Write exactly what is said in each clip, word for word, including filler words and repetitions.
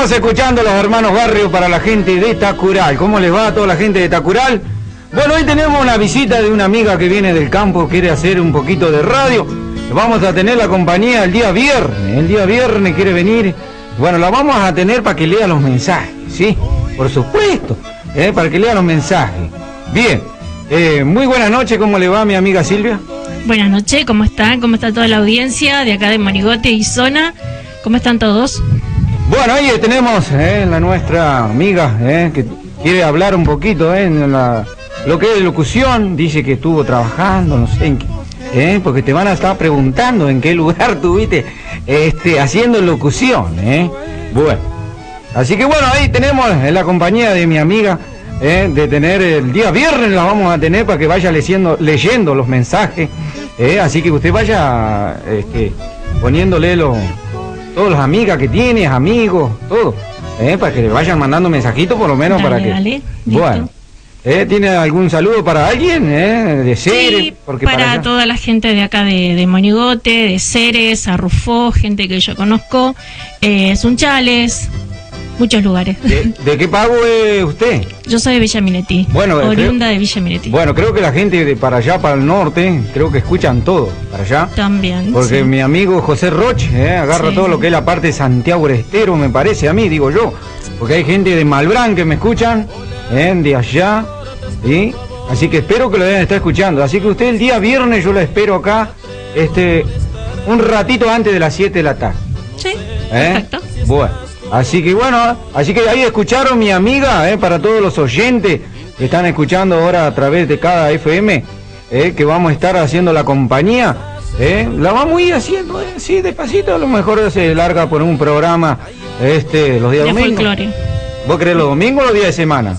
Seguimos escuchando a los hermanos Barrio para la gente de Tacural. ¿Cómo les va a toda la gente de Tacural? Bueno, hoy tenemos una visita de una amiga que viene del campo, quiere hacer un poquito de radio. Vamos a tener la compañía el día viernes. El día viernes quiere venir. Bueno, la vamos a tener para que lea los mensajes, ¿sí? Por supuesto, ¿eh? Para que lea los mensajes. Bien, eh, muy buenas noches, ¿cómo le va mi amiga Silvia? Buenas noches, ¿cómo están? ¿Cómo está toda la audiencia de acá de Monigote y zona? ¿Cómo están todos? Bueno, ahí tenemos eh, la nuestra amiga eh, que quiere hablar un poquito eh, en la, lo que es locución. Dice que estuvo trabajando, no sé en qué, eh, porque te van a estar preguntando en qué lugar estuviste este, haciendo locución. Eh. Bueno, así que bueno, ahí tenemos en la compañía de mi amiga eh, de tener el día viernes, la vamos a tener para que vaya leyendo, leyendo los mensajes. Eh, así que usted vaya este, poniéndole los... todas las amigas que tienes, amigos, todo, eh, para que le vayan mandando mensajitos por lo menos. Dale, para que... Dale, bueno, eh, ¿tiene algún saludo para alguien? Eh, de Ceres, sí, porque para, para toda la gente de acá de, de Monigote, de Ceres, Arrufó, gente que yo conozco, eh, Sunchales, muchos lugares. ¿De, de qué pago es usted? Yo soy de Villa Minetti, bueno, oriunda creo, de Villa Minetti. Bueno, creo que la gente de para allá, para el norte, creo que escuchan todo, para allá. También, porque sí. Mi amigo José Roche eh, agarra sí. todo lo que es la parte de Santiago Estero, me parece a mí, digo yo. Porque hay gente de Malbrán que me escuchan, eh, de allá, ¿sí? Así que espero que lo deben estar escuchando. Así que usted el día viernes yo lo espero acá, este, un ratito antes de las siete de la tarde. Sí, ¿Eh? perfecto. Bueno. Así que bueno, así que ahí escucharon mi amiga, eh, para todos los oyentes que están escuchando ahora a través de cada F M, eh, que vamos a estar haciendo la compañía, eh, la vamos a ir haciendo eh, así despacito, a lo mejor se larga por un programa este los días domingos. De folclore. ¿Vos crees los domingos o los días de semana?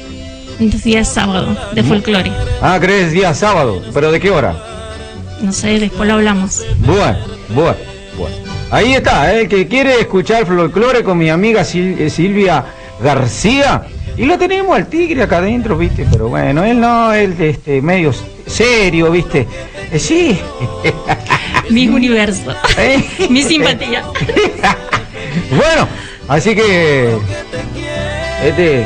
Los días sábado, de folclore. Ah, ¿crees día sábado? ¿Pero de qué hora? No sé, después lo hablamos. Bueno, bueno, bueno. Ahí está, el que quiere escuchar folclore con mi amiga Sil Silvia García. Y lo tenemos al tigre acá adentro, ¿viste? Pero bueno, él no, él este, medio serio, ¿viste? Eh, sí. Mi universo. ¿Eh? Mi simpatía. Bueno, así que... Este...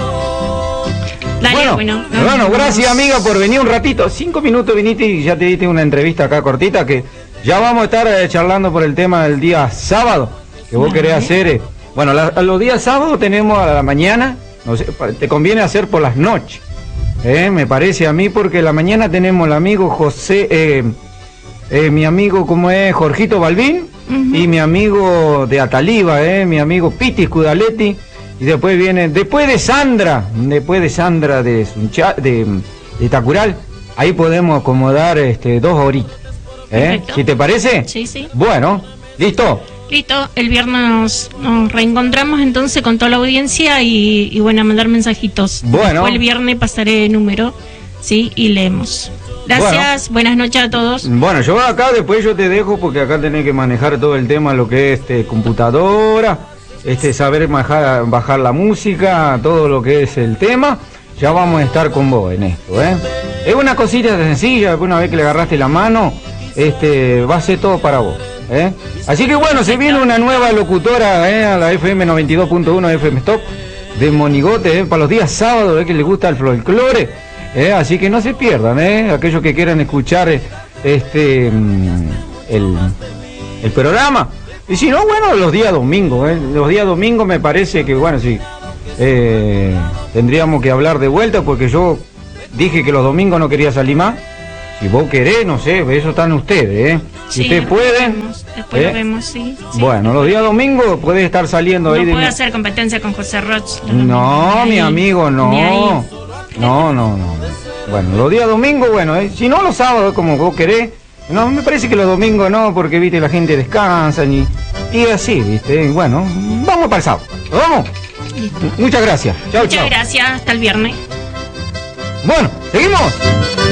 Dale, bueno, bueno, no, bueno, gracias amiga por venir un ratito. Cinco minutos viniste y ya te diste una entrevista acá cortita que... Ya vamos a estar eh, charlando por el tema del día sábado, que vos querés hacer. Eh, bueno, la, los días sábados tenemos a la mañana, no sé, te conviene hacer por las noches, eh, me parece a mí, porque la mañana tenemos el amigo José, eh, eh, mi amigo, como es, Jorgito Balbín, uh-huh. y mi amigo de Ataliva, eh, mi amigo Piti Scudaletti, y después viene, después de Sandra, después de Sandra de, Suncha, de, de Tacural, ahí podemos acomodar este, dos horitas. ¿Eh? ¿Sí te parece? Sí, sí. Bueno, ¿listo? Listo, el viernes nos, nos reencontramos entonces con toda la audiencia y, y bueno, a mandar mensajitos. Bueno. Después el viernes pasaré el número, ¿sí? Y leemos. Gracias, bueno. Buenas noches a todos. Bueno, yo acá después yo te dejo porque acá tenés que manejar todo el tema, lo que es este, computadora, este, saber bajar, bajar la música, todo lo que es el tema. Ya vamos a estar con vos en esto, ¿eh? Es una cosita sencilla, una vez que le agarraste la mano... Este va a ser todo para vos, ¿eh? Así que bueno, se viene una nueva locutora, ¿eh? A la F M noventa y dos punto uno F M Stop de Monigote, ¿eh? Para los días sábados, ¿eh? Que les gusta el folclore, ¿eh? Así que no se pierdan, ¿eh? Aquellos que quieran escuchar este el, el programa. Y si no, bueno, los días domingos, ¿eh? Los días domingos me parece que, bueno, sí, eh, tendríamos que hablar de vuelta porque yo dije que los domingos no quería salir más. Si vos querés, no sé, eso están ustedes, ¿eh? Si sí, ustedes pueden... Vemos, después ¿eh? lo vemos, sí, sí. Bueno, los días domingos podés estar saliendo no ahí de... No puedo mi... hacer competencia con José Roch. No, mi amigo, no. No, no, no. Bueno, los días domingos, bueno, ¿eh? Si no los sábados, como vos querés. No, me parece que los domingos no, porque, viste, la gente descansa y, y así, viste. Bueno, vamos para el sábado. ¿Vamos? Listo. Muchas gracias. Chau, Muchas chau. gracias, hasta el viernes. Bueno, ¿seguimos?